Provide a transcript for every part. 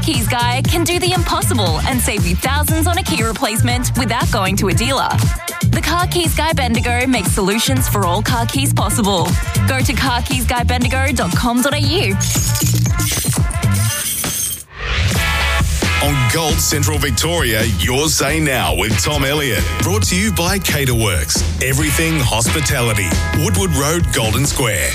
Keys Guy can do the impossible and save you thousands on a key replacement without going to a dealer. The Car Keys Guy Bendigo makes solutions for all car keys possible. Go to carkeysguybendigo.com.au. On Gold Central Victoria, your Say Now with Tom Elliott. Brought to you by Caterworks. Everything hospitality. Woodward Road, Golden Square.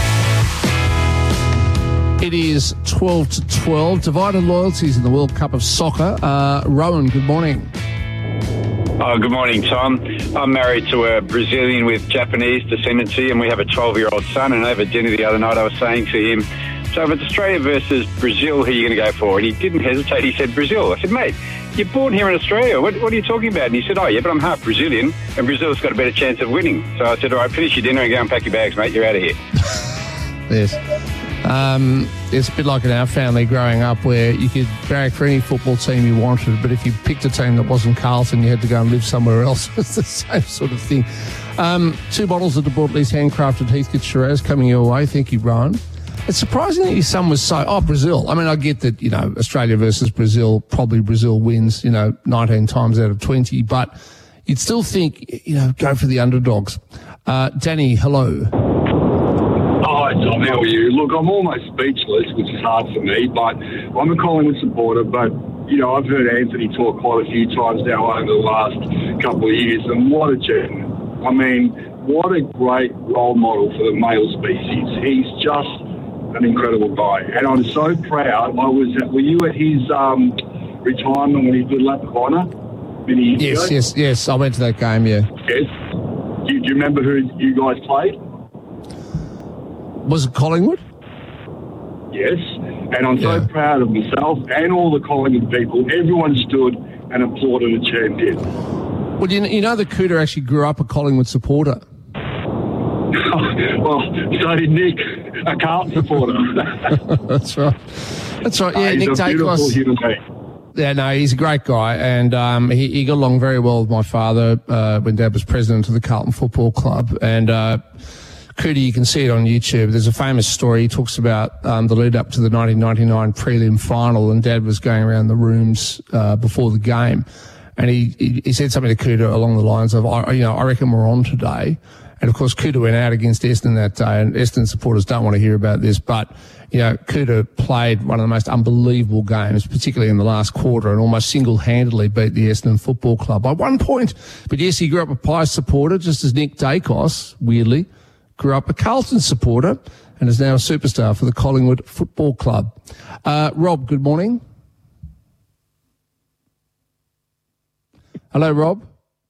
It is 12 to 12. Divided loyalties in the World Cup of Soccer. Rowan, good morning. Oh, good morning, Tom. I'm married to a Brazilian with Japanese descendancy, and we have a 12-year-old son. And over dinner the other night, I was saying to him, so if it's Australia versus Brazil, who are you going to go for? And he didn't hesitate. He said, Brazil. I said, mate, you're born here in Australia. What are you talking about? And he said, oh, yeah, but I'm half Brazilian, and Brazil's got a better chance of winning. So I said, all right, finish your dinner and go and pack your bags, mate. You're out of here. Yes. It's a bit like in our family growing up where you could barrack for any football team you wanted, but if you picked a team that wasn't Carlton, you had to go and live somewhere else. It's the same sort of thing. 2 bottles of De Bortol's handcrafted Heathcote Shiraz coming your way. Thank you, Rowan. It's surprising that your son was so... Brazil. I mean, I get that, Australia versus Brazil, probably Brazil wins, 19 times out of 20, but you'd still think, go for the underdogs. Danny, hello. Hi, Tom. How are you? Look, I'm almost speechless, which is hard for me, but I'm a Collingwood supporter, but, I've heard Anthony talk quite a few times now over the last couple of years, and what a gentleman. I mean, what a great role model for the male species. He's just an incredible guy, and I'm so proud. Were you at his retirement when he did Lap of Honour many years ago? Yes. I went to that game, yeah. Yes. Do you remember who you guys played? Was it Collingwood? Yes, and I'm so proud of myself and all the Collingwood people. Everyone stood and applauded a champion. Well, the Cooter actually grew up a Collingwood supporter. Well, so did Nick, a Carlton supporter. That's right. Yeah, Nick Dacos. Yeah, no, he's a great guy, and he got along very well with my father when Dad was president of the Carlton Football Club. And Cooter, you can see it on YouTube. There's a famous story. He talks about the lead up to the 1999 prelim final, and Dad was going around the rooms before the game, and he said something to Cooter along the lines of, I reckon we're on today. And, of course, Cooter went out against Essendon that day, and Essendon supporters don't want to hear about this, but, Cooter played one of the most unbelievable games, particularly in the last quarter, and almost single-handedly beat the Essendon Football Club by 1 point. But, yes, he grew up a Pies supporter, just as Nick Dacos, weirdly, grew up a Carlton supporter and is now a superstar for the Collingwood Football Club. Rob, good morning. Hello, Rob.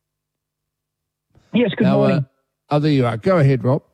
Yes, good morning. There you are. Go ahead, Rob.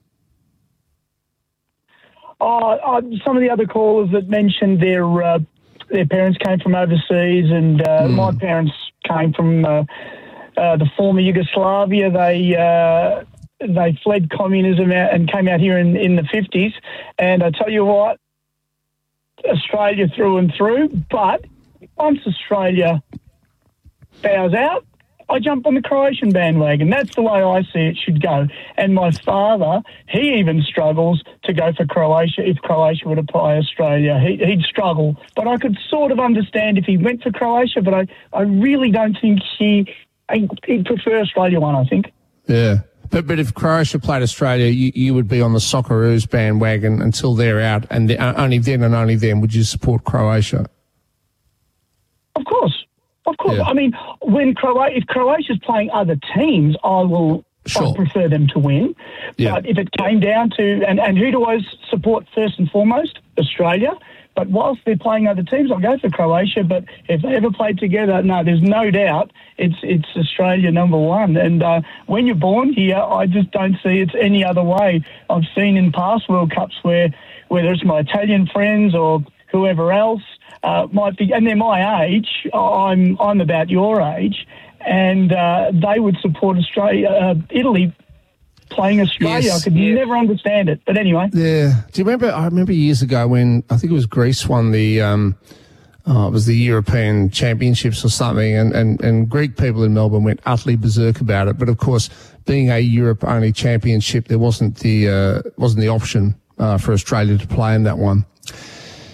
Some of the other callers that mentioned their parents came from overseas, and my parents came from the former Yugoslavia. They fled communism and came out here in the 50s. And I tell you what, Australia through and through. But once Australia bows out, I jump on the Croatian bandwagon. That's the way I see it should go. And my father, he even struggles to go for Croatia if Croatia would apply Australia. He'd struggle. But I could sort of understand if he went for Croatia, but I really don't think he'd prefer Australia one, I think. Yeah. But if Croatia played Australia, you would be on the Socceroos bandwagon until they're out, and only then would you support Croatia? Of course. Yeah. I mean, if Croatia's playing other teams, I prefer them to win. Yeah. But if it came down to, and who do I support first and foremost? Australia. But whilst they're playing other teams, I'll go for Croatia. But if they ever played together, no, there's no doubt it's Australia number one. And when you're born here, I just don't see it's any other way. I've seen in past World Cups where whether it's my Italian friends or whoever else might be, and they're my age. I'm about your age, and they would support Italy playing Australia. Yes, I could never understand it. But anyway. Yeah. Do you remember? I remember years ago when I think it was Greece won the it was the European Championships or something, and Greek people in Melbourne went utterly berserk about it. But of course, being a Europe-only championship, there wasn't the option for Australia to play in that one.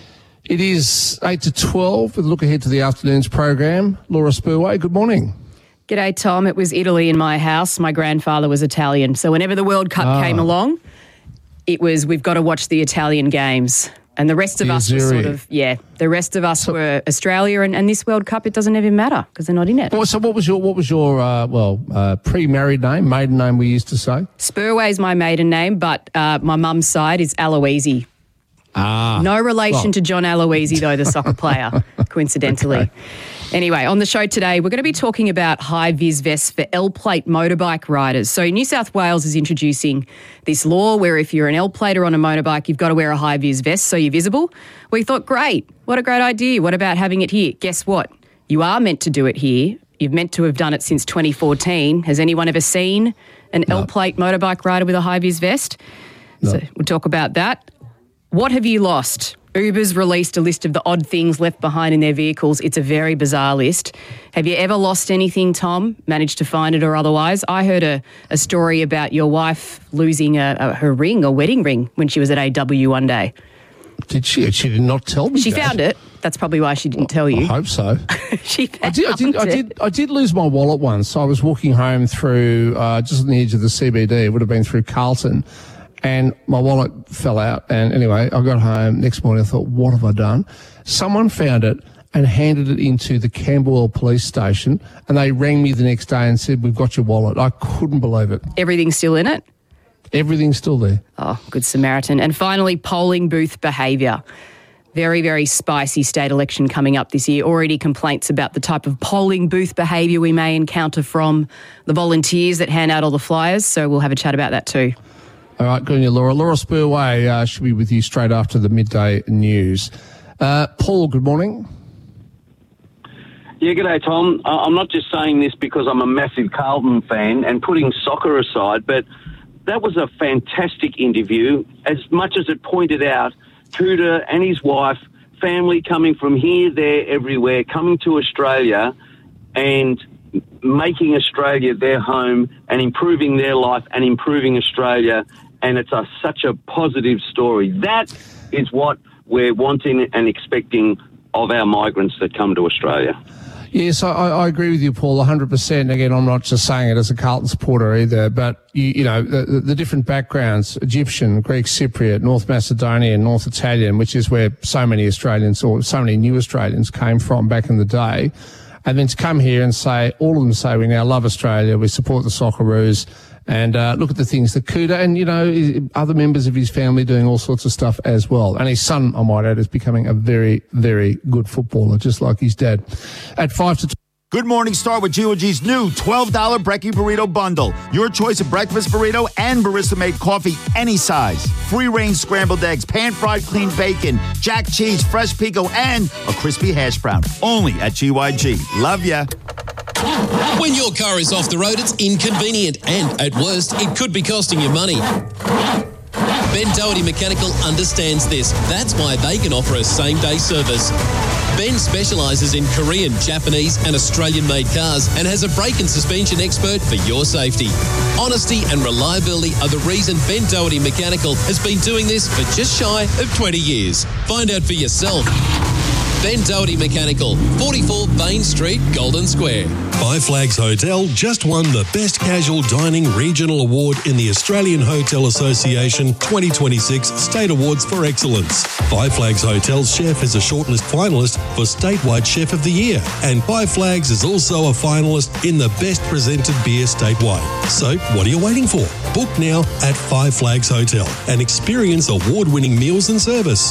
It is 8 to 12 with a look ahead to the afternoon's program. Laura Spurway, good morning. G'day, Tom. It was Italy in my house. My grandfather was Italian. So whenever the World Cup came along, it was, we've got to watch the Italian games. And the rest of us were sort of, the rest of us were Australia, and this World Cup, it doesn't even matter because they're not in it. Well, so what was your pre-married name, maiden name we used to say? Spurway's my maiden name, but my mum's side is Aloisi. No relation to John Aloisi, though, the soccer player, coincidentally. Okay. Anyway, on the show today, we're going to be talking about high-vis vests for L-plate motorbike riders. So New South Wales is introducing this law where if you're an L-plater on a motorbike, you've got to wear a high-vis vest so you're visible. We thought, great, what a great idea. What about having it here? Guess what? You are meant to do it here. You've meant to have done it since 2014. Has anyone ever seen an L-plate motorbike rider with a high-vis vest? No. So we'll talk about that. What have you lost? Uber's released a list of the odd things left behind in their vehicles. It's a very bizarre list. Have you ever lost anything, Tom? Managed to find it or otherwise? I heard a story about your wife losing her ring, a wedding ring, when she was at AW one day. Did she? She did not tell me. She found it. That's probably why she didn't tell you. I hope so. She found it. I did lose my wallet once. I was walking home through just on the edge of the CBD. It would have been through Carlton. And my wallet fell out. And anyway, I got home next morning. I thought, what have I done? Someone found it and handed it into the Camberwell police station. And they rang me the next day and said, we've got your wallet. I couldn't believe it. Everything's still in it? Everything's still there. Oh, good Samaritan. And finally, polling booth behaviour. Very, very spicy state election coming up this year. Already complaints about the type of polling booth behaviour we may encounter from the volunteers that hand out all the flyers. So we'll have a chat about that too. All right, good on you, Laura. Laura Spurway should be with you straight after the midday news. Paul, good morning. Yeah, g'day, Tom. I'm not just saying this because I'm a massive Carlton fan and putting soccer aside, but that was a fantastic interview. As much as it pointed out, Cooter and his wife, family coming from here, there, everywhere, coming to Australia and making Australia their home and improving their life and improving Australia. And it's such a positive story. That is what we're wanting and expecting of our migrants that come to Australia. Yes, I agree with you, Paul, 100%. Again, I'm not just saying it as a Carlton supporter either, but, you know, the different backgrounds, Egyptian, Greek Cypriot, North Macedonian, North Italian, which is where so many Australians or so many new Australians came from back in the day. And then to come here and say, all of them say, we now love Australia, we support the Socceroos, and look at the things that Cooter and, you know, other members of his family doing all sorts of stuff as well. And his son, I might add, is becoming a very, very good footballer, just like his dad. At 5 to 2. Good morning, start with GOG's new $12 Brekkie Burrito Bundle. Your choice of breakfast burrito and barista-made coffee, any size. Free-range scrambled eggs, pan-fried clean bacon, jack cheese, fresh pico, and a crispy hash brown. Only at GYG. Love ya. When your car is off the road, it's inconvenient, and at worst, it could be costing you money. Ben Doherty Mechanical understands this. That's why they can offer a same-day service. Ben specialises in Korean, Japanese and Australian-made cars and has a brake and suspension expert for your safety. Honesty and reliability are the reason Ben Doherty Mechanical has been doing this for just shy of 20 years. Find out for yourself. Ben Doherty Mechanical, 44 Bain Street, Golden Square. Five Flags Hotel just won the Best Casual Dining Regional Award in the Australian Hotel Association 2026 State Awards for Excellence. Five Flags Hotel's chef is a shortlist finalist for Statewide Chef of the Year, and Five Flags is also a finalist in the Best Presented Beer statewide. So, what are you waiting for? Book now at Five Flags Hotel and experience award-winning meals and service.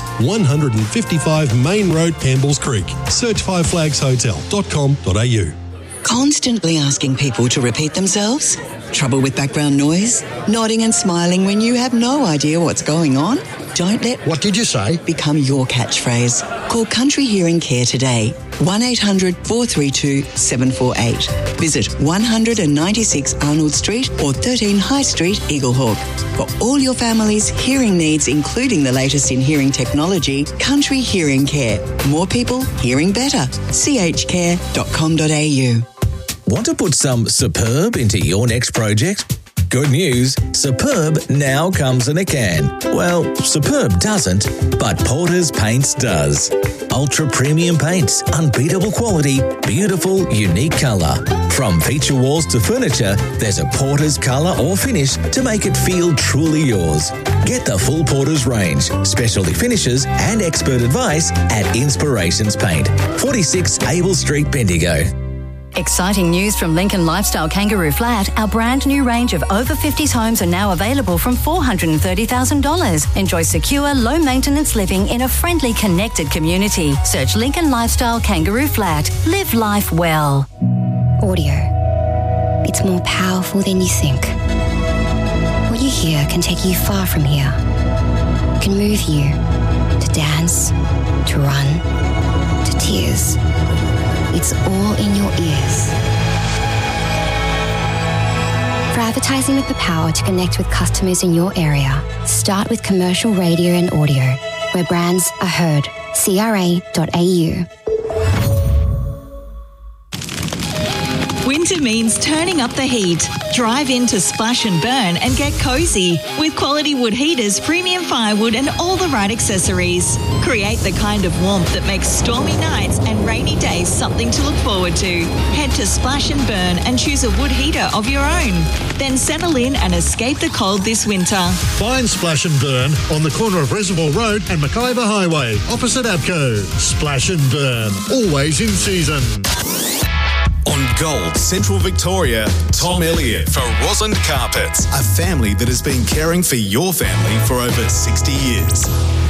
155 Main Road, Campbell's Creek. Search fiveflagshotel.com.au. Constantly asking people to repeat themselves? Trouble with background noise? Nodding and smiling when you have no idea what's going on? Don't let "What did you say?" become your catchphrase. Call Country Hearing Care today. 1-800-432-748. Visit 196 Arnold Street or 13 High Street, Eaglehawk. For all your family's hearing needs, including the latest in hearing technology, Country Hearing Care. More people hearing better. chcare.com.au. Want to put some superb into your next project? Good news, Superb now comes in a can. Well, Superb doesn't, but Porter's Paints does. Ultra premium paints, unbeatable quality, beautiful, unique colour. From feature walls to furniture, there's a Porter's colour or finish to make it feel truly yours. Get the full Porter's range, specialty finishes and expert advice at Inspirations Paint, 46 Abel Street, Bendigo. Exciting news from Lincoln Lifestyle Kangaroo Flat. Our brand new range of over 50s homes are now available from $430,000. Enjoy secure, low maintenance living in a friendly, connected community. Search Lincoln Lifestyle Kangaroo Flat. Live life well. Audio. It's more powerful than you think. What you hear can take you far from here. It can move you to dance, to run, to tears. It's all in your ears. For advertising with the power to connect with customers in your area, start with commercial radio and audio, where brands are heard. CRA.au. Winter means turning up the heat. Drive into Splash and Burn and get cozy with quality wood heaters, premium firewood and all the right accessories. Create the kind of warmth that makes stormy nights and rainy days something to look forward to. Head to Splash and Burn and choose a wood heater of your own. Then settle in and escape the cold this winter. Find Splash and Burn on the corner of Reservoir Road and Mackayver Highway, opposite Abco. Splash and Burn, always in season. On Gold Central Victoria, Tom Elliott for Rosand Carpets, a family that has been caring for your family for over 60 years.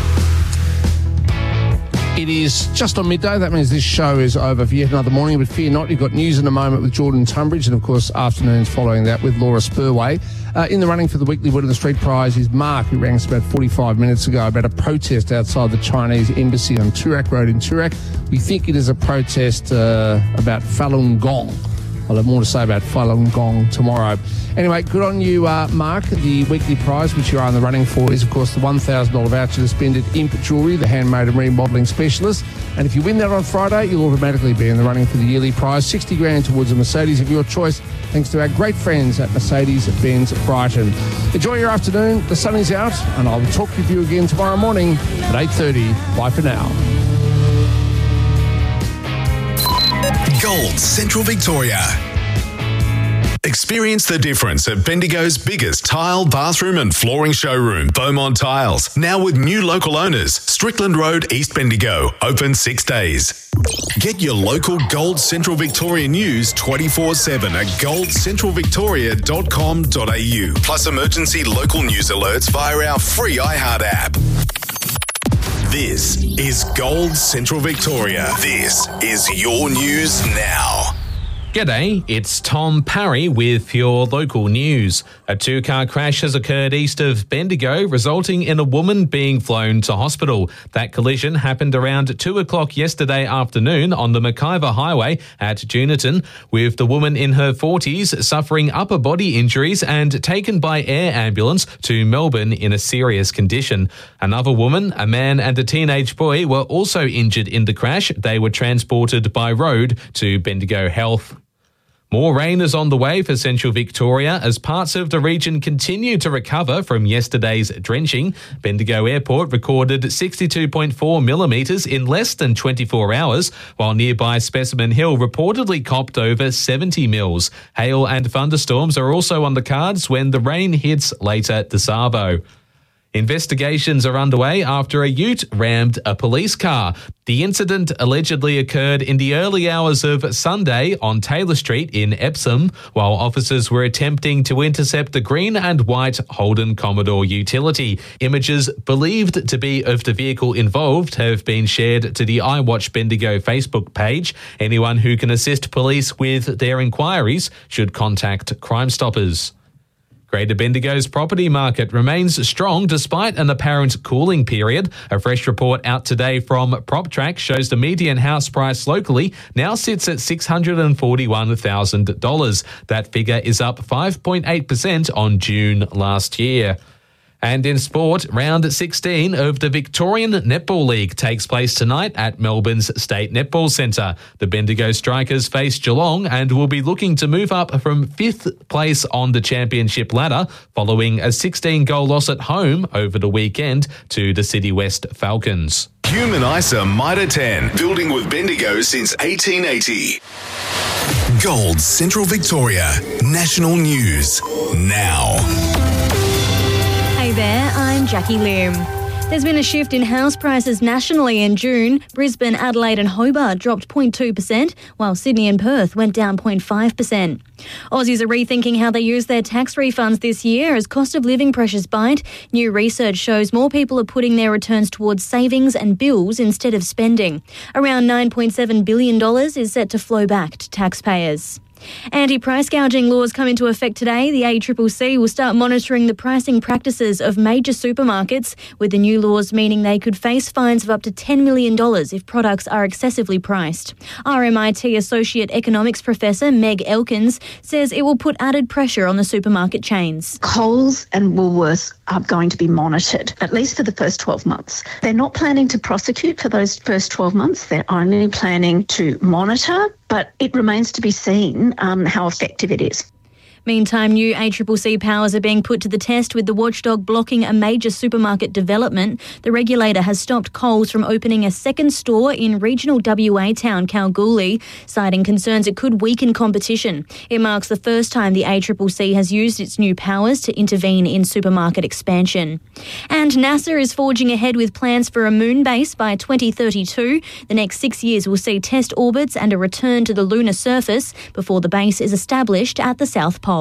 It is just on midday. That means this show is over for yet another morning. But fear not, you've got news in a moment with Jordan Tunbridge, and of course afternoons following that with Laura Spurway. In the running for the weekly Word of the Street prize is Mark, who rang us about 45 minutes ago about a protest outside the Chinese embassy on Toorak Road in Toorak. We think it is a protest about Falun Gong. I'll have more to say about Falun Gong tomorrow. Anyway, good on you, Mark. The weekly prize, which you are in the running for, is, of course, the $1,000 voucher to spend at Imp Jewellery, the handmade and remodelling specialist. And if you win that on Friday, you'll automatically be in the running for the yearly prize, $60 grand towards a Mercedes of your choice, thanks to our great friends at Mercedes-Benz Brighton. Enjoy your afternoon. The sun is out, and I'll talk with you again tomorrow morning at 8:30. Bye for now. Gold Central Victoria. Experience the difference at Bendigo's biggest tile, bathroom and flooring showroom, Beaumont Tiles. Now with new local owners, Strickland Road, East Bendigo, open 6 days. Get your local Gold Central Victoria news 24/7 at goldcentralvictoria.com.au. Plus emergency local news alerts via our free iHeart app. This is Gold Central Victoria. This is your news now. G'day, it's Tom Parry with your local news. A two-car crash has occurred east of Bendigo, resulting in a woman being flown to hospital. That collision happened around 2 o'clock yesterday afternoon on the Mackayver Highway at Juniton, with the woman in her 40s suffering upper body injuries and taken by air ambulance to Melbourne in a serious condition. Another woman, a man and a teenage boy were also injured in the crash. They were transported by road to Bendigo Health. More rain is on the way for central Victoria as parts of the region continue to recover from yesterday's drenching. Bendigo Airport recorded 62.4 millimetres in less than 24 hours, while nearby Specimen Hill reportedly copped over 70 mils. Hail and thunderstorms are also on the cards when the rain hits later this arvo. Investigations are underway after a ute rammed a police car. The incident allegedly occurred in the early hours of Sunday on Taylor Street in Epsom, while officers were attempting to intercept the green and white Holden Commodore utility. Images believed to be of the vehicle involved have been shared to the iWatch Bendigo Facebook page. Anyone who can assist police with their inquiries should contact Crime Stoppers. Greater Bendigo's property market remains strong despite an apparent cooling period. A fresh report out today from PropTrack shows the median house price locally now sits at $641,000. That figure is up 5.8% on June last year. And in sport, round 16 of the Victorian Netball League takes place tonight at Melbourne's State Netball Centre. The Bendigo Strikers face Geelong and will be looking to move up from 5th place on the championship ladder following a 16-goal loss at home over the weekend to the City West Falcons. Human ISA Mitre 10, building with Bendigo since 1880. Gold Central Victoria, national news now. Hey there, I'm Jackie Lim. There's been a shift in house prices nationally in June. Brisbane, Adelaide and Hobart dropped 0.2%, while Sydney and Perth went down 0.5%. Aussies are rethinking how they use their tax refunds this year as cost of living pressures bite. New research shows more people are putting their returns towards savings and bills instead of spending. Around $9.7 billion is set to flow back to taxpayers. Anti-price gouging laws come into effect today. The ACCC will start monitoring the pricing practices of major supermarkets, with the new laws meaning they could face fines of up to $10 million if products are excessively priced. RMIT Associate Economics Professor Meg Elkins says it will put added pressure on the supermarket chains. Coles and Woolworths are going to be monitored, at least for the first 12 months. They're not planning to prosecute for those first 12 months. They're only planning to monitor, but it remains to be seen how effective it is. Meantime, new ACCC powers are being put to the test with the watchdog blocking a major supermarket development. The regulator has stopped Coles from opening a second store in regional WA town Kalgoorlie, citing concerns it could weaken competition. It marks the first time the ACCC has used its new powers to intervene in supermarket expansion. And NASA is forging ahead with plans for a moon base by 2032. The next 6 years will see test orbits and a return to the lunar surface before the base is established at the South Pole.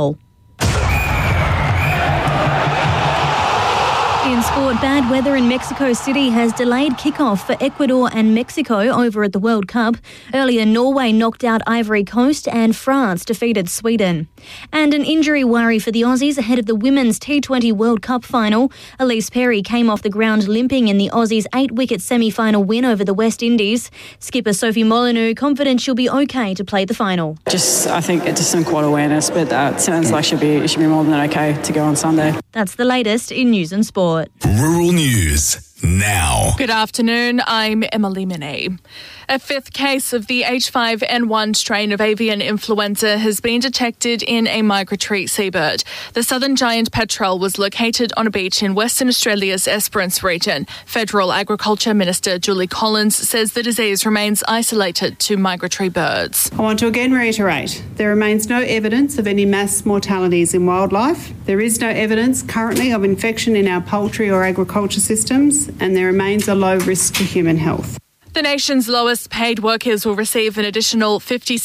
In sport, bad weather in Mexico City has delayed kickoff for Ecuador and Mexico over at the World Cup. Earlier, Norway knocked out Ivory Coast and France defeated Sweden. And an injury worry for the Aussies ahead of the Women's T20 World Cup final. Elise Perry came off the ground limping in the Aussies' 8-wicket semi-final win over the West Indies. Skipper Sophie Molyneux confident she'll be okay to play the final. I think it's just some quad awareness, but it sounds like she'll be more than okay to go on Sunday. That's the latest in news and sport. Rural News now. Good afternoon, I'm Emily Minney. A fifth case of the H5N1 strain of avian influenza has been detected in a migratory seabird. The southern giant petrel was located on a beach in Western Australia's Esperance region. Federal Agriculture Minister Julie Collins says the disease remains isolated to migratory birds. I want to again reiterate, there remains no evidence of any mass mortalities in wildlife. There is no evidence currently of infection in our poultry or agriculture systems, and there remains a low risk to human health. The nation's lowest paid workers will receive an additional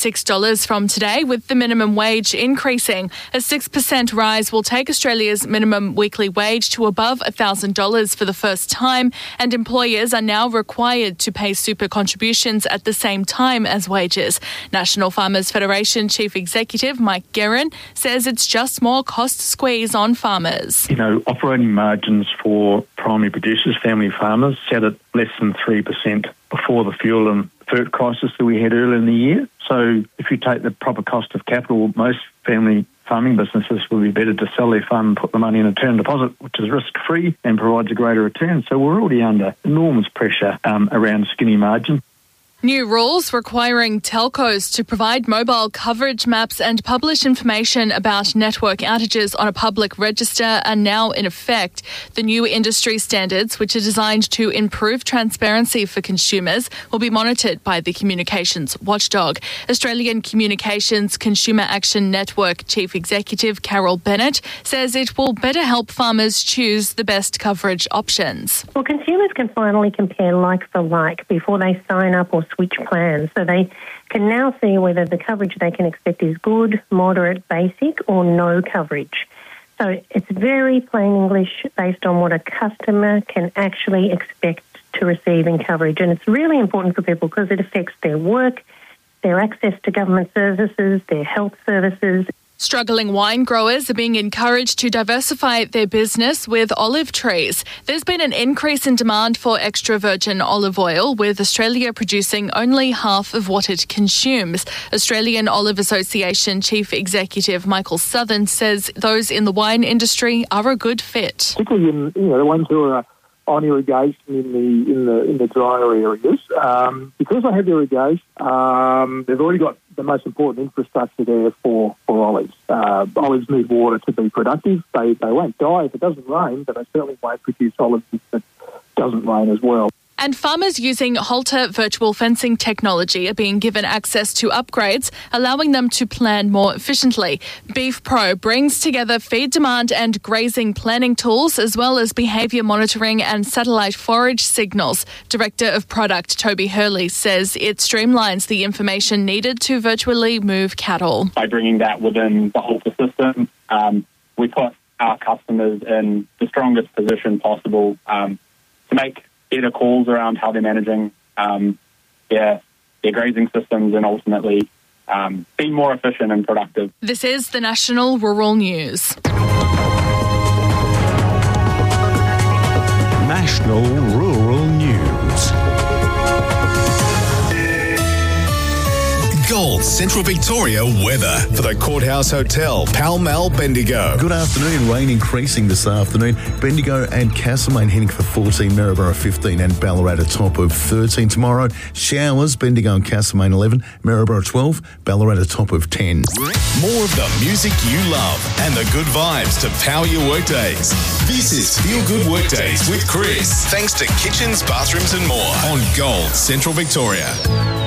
$56 from today, with the minimum wage increasing. A 6% rise will take Australia's minimum weekly wage to above $1,000 for the first time, and employers are now required to pay super contributions at the same time as wages. National Farmers Federation Chief Executive Mike Guerin says it's just more cost squeeze on farmers. Operating margins for primary producers, family farmers, sat at less than 3% before the fuel and fert crisis that we had earlier in the year. So if you take the proper cost of capital, most family farming businesses will be better to sell their farm and put the money in a term deposit, which is risk-free and provides a greater return. So we're already under enormous pressure around skinny margin. New rules requiring telcos to provide mobile coverage maps and publish information about network outages on a public register are now in effect. The new industry standards, which are designed to improve transparency for consumers, will be monitored by the communications watchdog. Australian Communications Consumer Action Network Chief Executive Carol Bennett says it will better help farmers choose the best coverage options. Well, consumers can finally compare like for like before they sign up or switch plans, so they can now see whether the coverage they can expect is good, moderate, basic or no coverage. So it's very plain English based on what a customer can actually expect to receive in coverage, and it's really important for people because it affects their work, their access to government services, their health services. Struggling wine growers are being encouraged to diversify their business with olive trees. There's been an increase in demand for extra virgin olive oil, with Australia producing only half of what it consumes. Australian Olive Association Chief Executive Michael Southern says those in the wine industry are a good fit. Particularly in the ones who are on irrigation in the drier areas, because they have irrigation, they've already got the most important infrastructure there for olives. Olives need water to be productive. They won't die if it doesn't rain, but they certainly won't produce olives if it doesn't rain as well. And farmers using Halter virtual fencing technology are being given access to upgrades, allowing them to plan more efficiently. Beef Pro brings together feed demand and grazing planning tools, as well as behaviour monitoring and satellite forage signals. Director of Product Toby Hurley says it streamlines the information needed to virtually move cattle. By bringing that within the Halter system, we put our customers in the strongest position possible to make better calls around how they're managing their grazing systems and ultimately be more efficient and productive. This is the National Rural News. National Rural News. Gold Central Victoria weather for the Courthouse Hotel, Pall Mall, Bendigo. Good afternoon. Rain increasing this afternoon. Bendigo and Castlemaine heading for 14, Maryborough 15 and Ballarat a top of 13 tomorrow. Showers, Bendigo and Castlemaine 11, Maryborough 12, Ballarat a top of 10. More of the music you love and the good vibes to power your workdays. This is Feel Good Workdays with Chris. Thanks to Kitchens, Bathrooms and More on Gold Central Victoria.